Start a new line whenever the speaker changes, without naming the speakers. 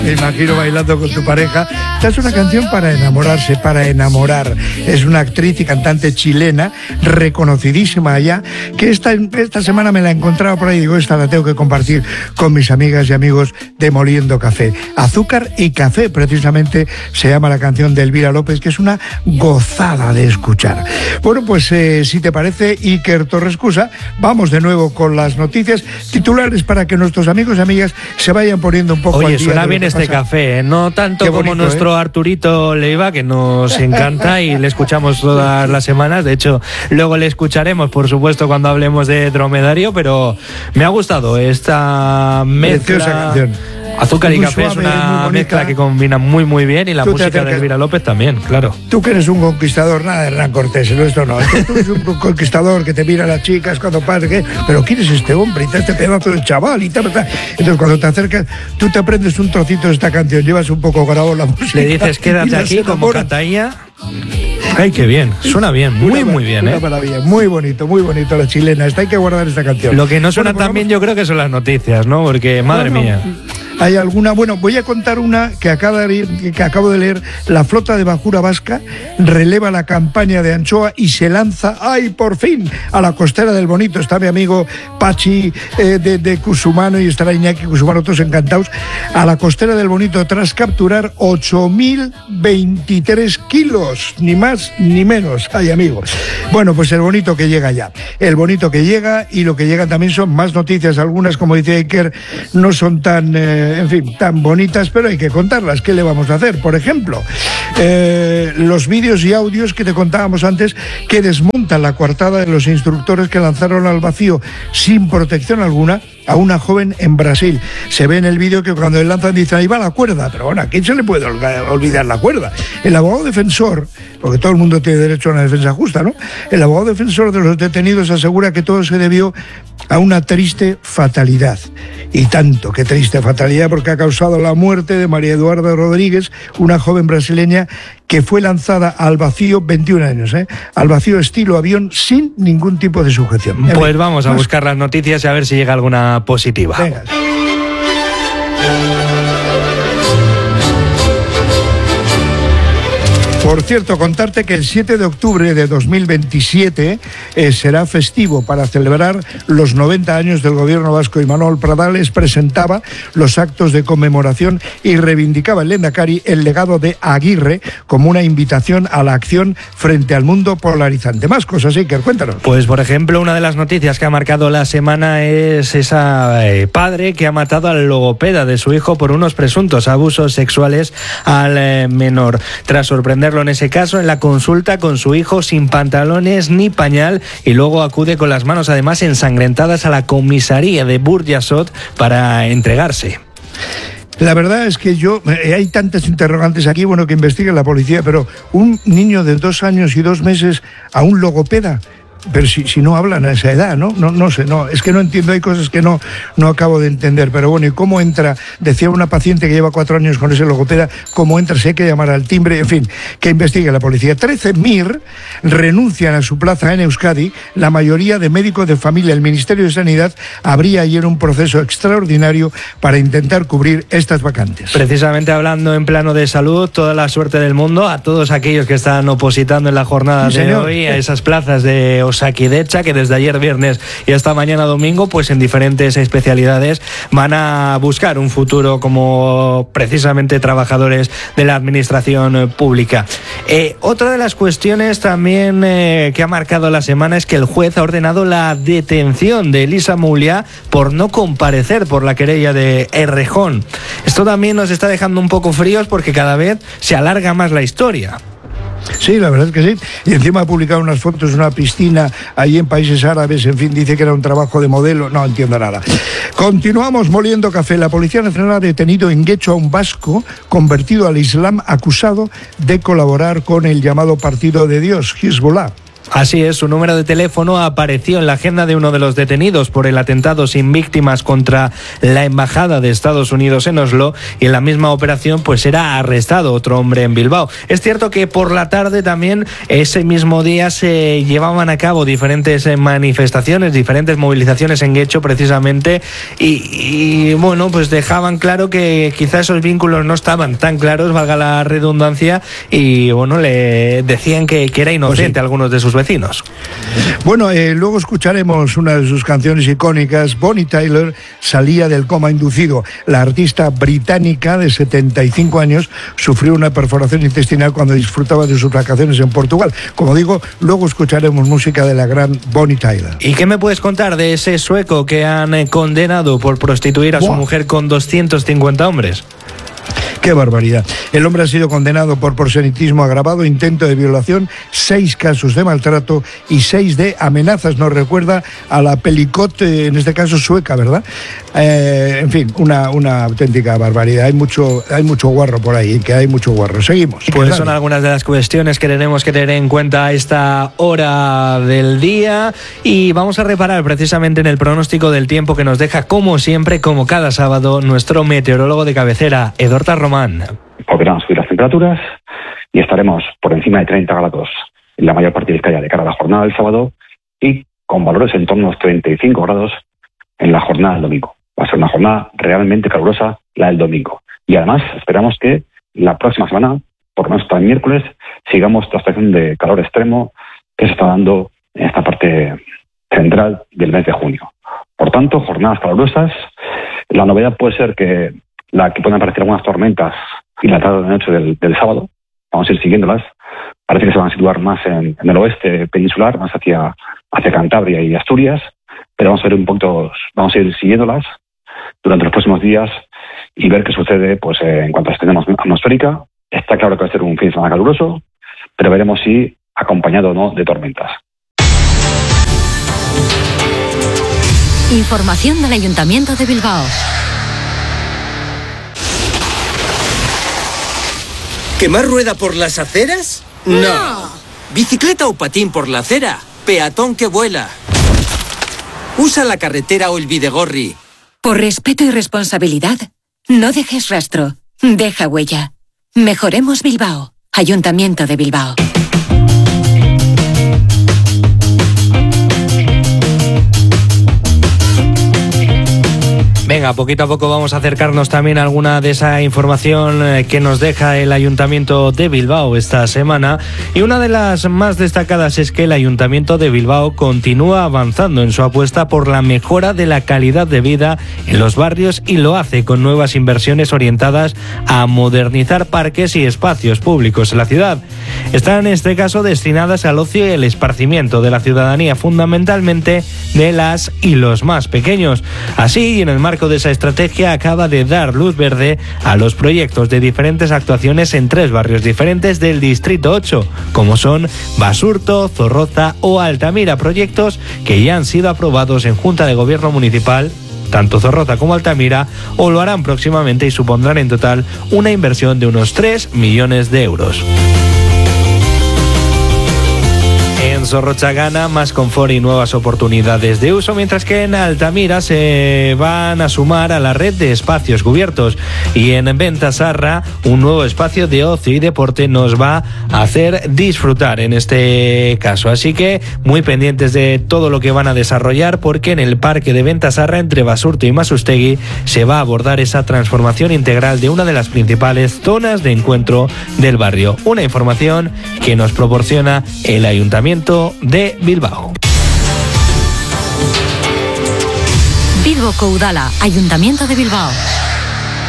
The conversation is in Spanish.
Me imagino bailando con tu pareja. Esta es una canción para enamorarse, para enamorar. Es una actriz y cantante chilena, reconocidísima allá, que esta semana me la he encontrado por ahí y digo, esta la tengo que compartir con mis amigas y amigos de Moliendo Café. Azúcar y café, precisamente, se llama la canción de Elvira López, que es una gozada de escuchar. Bueno, pues si te parece, Iker Torrescusa, vamos de nuevo con las noticias titulares para que nuestros amigos y amigas se vayan poniendo un poco al día.
Oye, suena bien este café, ¿eh? No tanto bonito, como nuestro Arturito Leiva, que nos encanta y le escuchamos todas las semanas. De hecho, luego le escucharemos, por supuesto, cuando hablemos de Dromedario, pero me ha gustado esta mezcla.
Preciosa canción.
Azúcar y café es una mezcla que combina muy muy bien, y la música de Elvira López también, claro.
Tú que eres un conquistador, nada de Hernán Cortés, esto no. Tú eres un conquistador que te mira a las chicas cuando pasa, pero ¿quién es este hombre? Y este pedazo de chaval y tal. Entonces cuando te acercas, tú te aprendes un trocito de esta canción, llevas un poco grabado la música.
Le dices, quédate aquí como canta ella. Ay, qué bien, suena bien, muy bien,
una maravilla, muy bonito la chilena. Hay que guardar esta canción.
Lo que no suena tan bien, yo creo que son las noticias, ¿no? Porque, madre mía.
Hay alguna, bueno, voy a contar una que acabo de leer. La flota de Bajura Vasca releva la campaña de anchoa y se lanza, ¡ay, por fin!, a la costera del Bonito. Está mi amigo Pachi de Cusumano y estará Iñaki Cusumano, todos encantados, a la costera del Bonito tras capturar 8.023 kilos, ni más ni menos. ¡Ay, amigos! Bueno, pues el Bonito que llega ya. El Bonito que llega, y lo que llega también son más noticias. Algunas, como dice Iker, no son tan... en fin, tan bonitas, pero hay que contarlas. ¿Qué le vamos a hacer? Por ejemplo, los vídeos y audios que te contábamos antes, que desmontan la coartada de los instructores que lanzaron al vacío sin protección alguna a una joven en Brasil. Se ve en el vídeo que cuando le lanzan dicen, ahí va la cuerda, pero bueno, ¿a quién se le puede olvidar la cuerda? El abogado defensor, porque todo el mundo tiene derecho a una defensa justa, ¿no? El abogado defensor de los detenidos asegura que todo se debió a una triste fatalidad. Y tanto, qué triste fatalidad, porque ha causado la muerte de María Eduarda Rodríguez, una joven brasileña que fue lanzada al vacío, 21 años, al vacío estilo avión, sin ningún tipo de sujeción.
Pues vamos a buscar las noticias y a ver si llega alguna positiva.
Venga. Por cierto, contarte que el 7 de octubre de 2027 será festivo para celebrar los 90 años del gobierno vasco, y Manuel Pradales presentaba los actos de conmemoración y reivindicaba el lehendakari el legado de Aguirre como una invitación a la acción frente al mundo polarizante. Más cosas, Iker, cuéntanos.
Pues, por ejemplo, una de las noticias que ha marcado la semana es esa padre que ha matado al logopeda de su hijo por unos presuntos abusos sexuales al menor. Tras sorprenderlo en ese caso en la consulta con su hijo sin pantalones ni pañal, y luego acude con las manos además ensangrentadas a la comisaría de Burjasot para entregarse.
La verdad es que hay tantas interrogantes aquí, bueno, que investigue la policía, pero un niño de 2 años y 2 meses a un logopeda. Pero si no hablan a esa edad, no sé, es que no entiendo, hay cosas que no acabo de entender. Pero bueno, ¿y cómo entra? Decía una paciente que lleva 4 años con ese logopeda, ¿cómo entra? Si hay que llamar al timbre, en fin, que investigue la policía. 13 MIR renuncian a su plaza en Euskadi, la mayoría de médicos de familia. El Ministerio de Sanidad abría ayer un proceso extraordinario para intentar cubrir estas vacantes.
Precisamente hablando en plano de salud, toda la suerte del mundo a todos aquellos que están opositando en la jornada de hoy a esas plazas de Osakidecha, que desde ayer viernes y hasta mañana domingo, pues en diferentes especialidades van a buscar un futuro como precisamente trabajadores de la administración pública. Otra de las cuestiones también que ha marcado la semana es que el juez ha ordenado la detención de Elisa Mulia por no comparecer por la querella de Errejón. Esto también nos está dejando un poco fríos porque cada vez se alarga más la historia.
Sí, la verdad es que sí. Y encima ha publicado unas fotos de una piscina allí en países árabes. En fin, dice que era un trabajo de modelo. No entiendo nada. Continuamos Moliendo Café. La Policía Nacional ha detenido en Guecho a un vasco convertido al Islam acusado de colaborar con el llamado Partido de Dios, Hezbollah.
Así es, su número de teléfono apareció en la agenda de uno de los detenidos por el atentado sin víctimas contra la Embajada de Estados Unidos en Oslo, y en la misma operación pues era arrestado otro hombre en Bilbao. Es cierto que por la tarde también, ese mismo día, se llevaban a cabo diferentes manifestaciones, diferentes movilizaciones en Guecho precisamente, y bueno, pues dejaban claro que quizá esos vínculos no estaban tan claros, valga la redundancia, y bueno, le decían que era inocente a algunos de sus vecinos.
Bueno, luego escucharemos una de sus canciones icónicas. Bonnie Tyler salía del coma inducido. La artista británica de 75 años sufrió una perforación intestinal cuando disfrutaba de sus vacaciones en Portugal. Como digo, luego escucharemos música de la gran Bonnie Tyler.
¿Y qué me puedes contar de ese sueco que han condenado por prostituir a su mujer con 250 hombres?
¡Qué barbaridad! El hombre ha sido condenado por proselitismo agravado, intento de violación, 6 casos de maltrato y 6 de amenazas. Nos recuerda a la Pelicot, en este caso sueca, ¿verdad? En fin, una auténtica barbaridad. Hay mucho guarro por ahí, que hay mucho guarro. Seguimos.
Pues son algunas de las cuestiones que tenemos que tener en cuenta a esta hora del día, y vamos a reparar precisamente en el pronóstico del tiempo que nos deja, como siempre, como cada sábado, nuestro meteorólogo de cabecera, Edorta Román.
Volverán a subir las temperaturas y estaremos por encima de 30 grados en la mayor parte de Vizcaya de cara a la jornada del sábado, y con valores en torno a los 35 grados en la jornada del domingo. Va a ser una jornada realmente calurosa la del domingo. Y además esperamos que la próxima semana, por lo menos hasta el miércoles, sigamos la estación de calor extremo que se está dando en esta parte central del mes de junio. Por tanto, jornadas calurosas. La novedad puede ser que pueden aparecer algunas tormentas en la tarde-noche del sábado. Vamos a ir siguiéndolas. Parece que se van a situar más en el oeste peninsular, más hacia Cantabria y Asturias, pero vamos a ir siguiéndolas durante los próximos días y ver qué sucede pues en cuanto a la extensión atmosférica. Está claro que va a ser un fin de semana caluroso, pero veremos si acompañado o no de tormentas.
Información del Ayuntamiento de Bilbao.
¿Quemar rueda por las aceras? No. ¿Bicicleta o patín por la acera? Peatón que vuela. Usa la carretera o el bidegorri.
Por respeto y responsabilidad, no dejes rastro, deja huella. Mejoremos Bilbao. Ayuntamiento de Bilbao.
Venga, poquito a poco vamos a acercarnos también a alguna de esa información que nos deja el Ayuntamiento de Bilbao esta semana, y una de las más destacadas es que el Ayuntamiento de Bilbao continúa avanzando en su apuesta por la mejora de la calidad de vida en los barrios, y lo hace con nuevas inversiones orientadas a modernizar parques y espacios públicos en la ciudad. Están en este caso destinadas al ocio y el esparcimiento de la ciudadanía, fundamentalmente de las y los más pequeños. Así, y en el marco de esa estrategia, acaba de dar luz verde a los proyectos de diferentes actuaciones en 3 barrios diferentes del Distrito 8, como son Basurto, Zorroza o Altamira, proyectos que ya han sido aprobados en Junta de Gobierno Municipal, tanto Zorroza como Altamira, o lo harán próximamente, y supondrán en total una inversión de unos 3 millones de euros. En Zorroza gana más confort y nuevas oportunidades de uso, mientras que en Altamira se van a sumar a la red de espacios cubiertos, y en Bentasarra un nuevo espacio de ocio y deporte nos va a hacer disfrutar en este caso. Así que muy pendientes de todo lo que van a desarrollar, porque en el parque de Bentasarra, entre Basurto y Masustegui, se va a abordar esa transformación integral de una de las principales zonas de encuentro del barrio. Una información que nos proporciona el Ayuntamiento de Bilbao.
Bilboko Udala, Ayuntamiento de Bilbao.